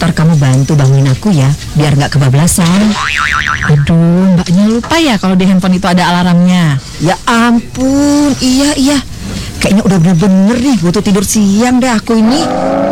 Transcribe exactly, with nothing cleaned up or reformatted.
Ntar kamu bantu bangunin aku ya, biar nggak kebablasan. Aduh, mbaknya lupa ya kalau di handphone itu ada alarmnya. Ya ampun, iya iya. Kayaknya udah bener-bener nih butuh tidur siang deh aku ini.